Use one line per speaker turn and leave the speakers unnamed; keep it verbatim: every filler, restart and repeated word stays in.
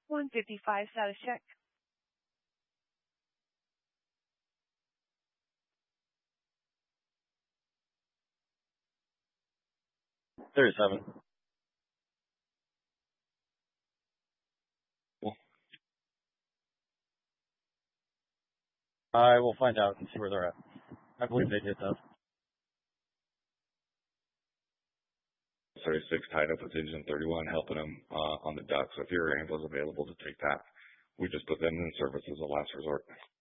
one fifty-five, status check.
thirty-seven. Cool. I will find out and see where they're at. I believe they did, though.
thirty-six tied up with Engine thirty-one, helping them uh, on the dock. So if your ambulance is available to take that, we just put them in service as a last resort.